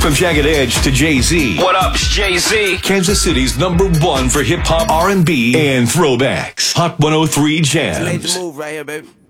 From Jagged Edge to Jay-Z. What up, it's Jay-Z. Kansas City's #1 for hip-hop, R&B, and throwbacks. Hot 103 Jams. Made the move right here, baby.